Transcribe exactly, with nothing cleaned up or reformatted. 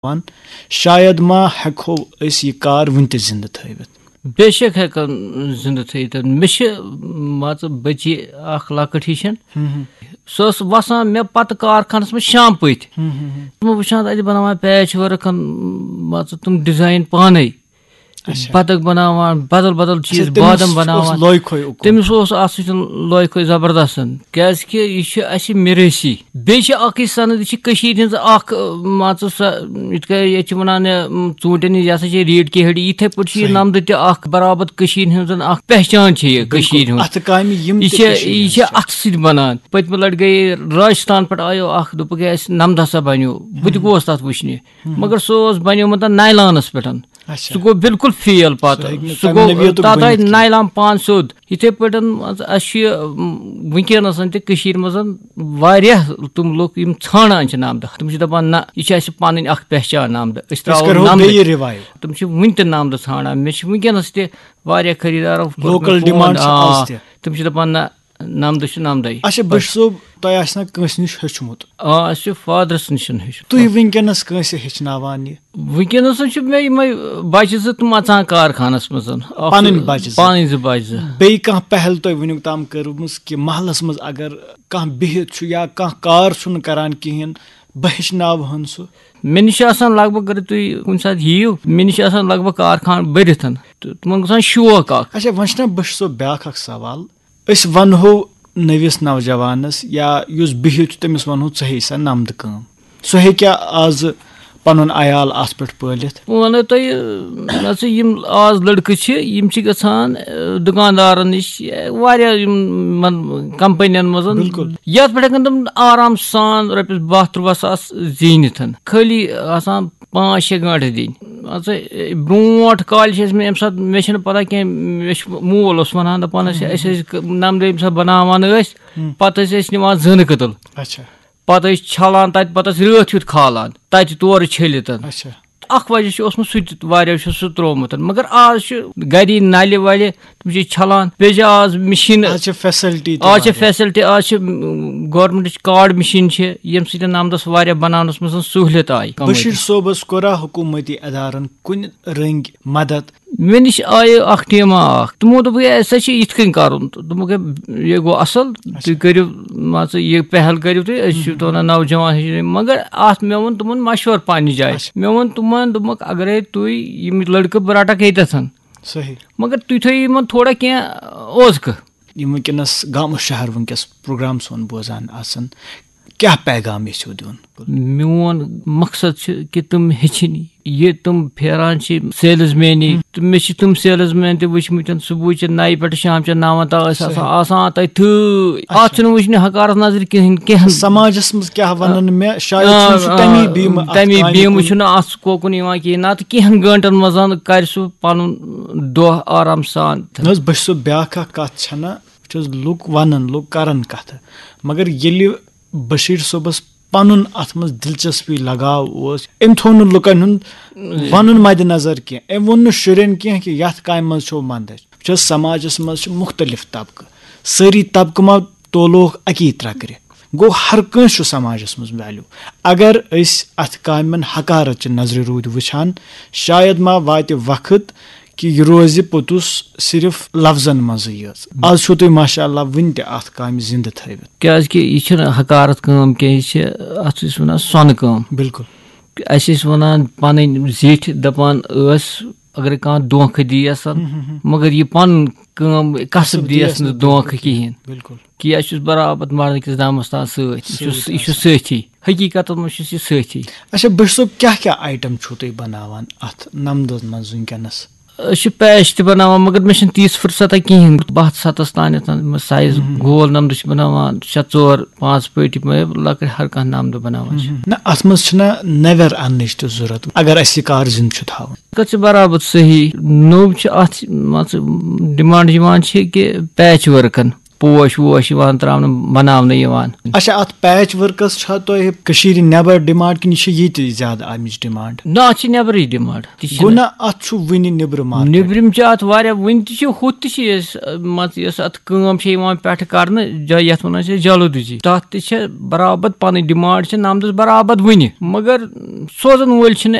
शायद मा हेको अस ये कार वुनते जिंद थवित बेशक हेकन जिंद थवित मे मान बची अख लकट हिशन सो वसान मे पत कारखानस में शाम पत वुचान अत बनावान पैच वर्क मान तुम डिजाइन पाने पतक बनावान बदल बदल चीज बादम बनावान तमिस अत लोय जबरदस्त क्या यह मेरेसी बे सनद यह मान ये वनान चूंटन यह रीड के हड़ी इथे पे नमद तक बराबर पहचान यह अथ स बनान पतम लट गई राजस्थान पे आयो दोप नमद हसा बनो बह गोस तथ वुचने मगर सह बनियोमुत नायलानस पे सह गो बिल्कुल फेल पत सह गो तथ आय नायलान पान सोद इथे पे वनकस मज तुम लोग ानान नमद तुम दपान ना यह पन पहचान नमद तुम वन त नमद ानान मे वनकस तह खरीदार तुम दपान ना नमद नमदे अच्छा बट सोब तह कस नश हेचमुत आ फादरस नश तुम वनकस कस हेचनावान वनकस मे बच्चे जो तुम अचान कारखानस मज पन बच्चे पान जो बच्चे बे कह पहल तुम वनुक ताम कर्मस कि महलस मज अगर कह बिहित या कह कार करान कहें बह हेचनावन सह मे निश लग भग अगर तुम कुन सात यीव मे निश लग भग कारखान बरिथ तुम गसान शौक अच्छा वह बह सो ब्या सवाल अस वनो नविस नौजवानस या युस बिहित तमिस वनो े सा नमद कम सह हेक्या आज पन अयाल अत पे पालित वन तुम आज लड़के गसान दुकानदारन नश कंपनियन मज ये पे तुम आराम सान रपस बह त्रुह सास जीनिथ खाली आसान पाँच शे गंटे दिन ब्रोट कल मे मे पता कह मे मोल वन दपान नमद ये बनावान पे निवान जन कतल पे छलान तत पे रथ युत खालान तत तौर छलित अख वजह सह सह त्रोमुत मगर आज गरी नल वल तुम छलान बे आज मशीन फैसिलिटी आज फैसिलिटी आज गवर्नमेंट कार्ड मशीन यम सत नमदस बनानस मज सहूलियत आई बशीर सोबस कोरा हुकूमती अदारन कुन रंग मदद मे निश आय अख टीमा अख तमो दोप ऐसा इत कन कर दोप ये गो असल तुम करो मान यह पहल करो तुम नौजवान मगर अत मे वो तुम मशवर पानी जाए मे वो तुम दोपक अगर तुम लड़के बह रटक ये सही मगर तुम थो थोड़ा कह ओजक वनकस गाम शहर वनकस प्रोग्राम सोन बोजान आसन क्या पैगाम ये दिन मोन मकसद कि तुम हेचन ये तुम फेरान सेल्समैनी मे तुम सेल्समैन तह वुचमत सुबह नई पे शाम नव तसान तथ अत वुचन हकारत नजर कह समाजस मज क्या वन मे तमी बीम अत कोकुन कहें ना तो कह गंटन मज कर सह पन दह आराम सान बह सो ब्या कत लुक वन लुक करन कत मगर ये बशीर सोबस पन अत मज दिलचस्पी लगाव अम थो लुकन वन मद नजर कह अम वो शुरन कह कि ये काम मज मंद समाजस मज मुख्तलिफ तबक सारी तबक मा तोलोक अकी त्रकर गो हर कंस समाजस मज वैल्यू अगर अत कामन हकारत नजर रूद वुचान शायद मा वात वक्त कि यह रोज पोतुस सिर्फ लफ्जन मज आज छो तुम माशाअल्लाह वन तथ काम जिंद थवित क्या यह हकारत काम कह अत वन सोन काम बिल्कुल अस वन पन जीठ दपान अगर कह दोख दियस मगर यह पन काम कसब दियस न दोख कहें बिल्कुल कि यह बराबर मर्द किस दामस तान सह सही हकीकत मज यह सही अच्छा बह सोब क्या क्या आइटम छो तुम बनावान अत नमद मज वनकस पैच त बनावान मगर मे तीस फुर्सत कहें बह सतस तान साइज गोल नमद बनावान शे चोर पाँच पट लक हर कह नमद बनावान ना अत मज नवर अन्न जरूरत अगर अस कार जिंद थवन कत बराबर सही नोव अत डिमांड कि पैच वर्कन پوش ووش یِوان تراونہٕ بَناونہٕ یِوان. اچھا اَتھ پیچ ؤرکَس چھا تۄہہِ کٔشیٖرِ نیٚبر ڈِمانٛڈ کِنہٕ یہِ چھِ ییٚتہِ زیادٕ اَمِچ ڈِمانٛڈ؟ نہ اَتھ چھِ نیٚبرٕچ ڈِمانٛڈ. گوٚو نہ اَتھ چھُ وُنہِ نیٚبرٕ مارکیٹ؟ نیٚبرِم چھِ اَتھ واریاہ وُنہِ تہِ چھِ ہُتھ تہِ چھِ أسۍ مان ژٕ یۄس اَتھ کٲم چھِ یِوان پٮ۪ٹھٕ کَرنہٕ یَتھ وَنان چھِ أسۍ جالدٕزی تَتھ تہِ چھِ برابر پَنٕنۍ ڈِمانٛڈ چھِ نَمدَس برابر وُنہِ. مگر سوزَن وٲلۍ چھِنہٕ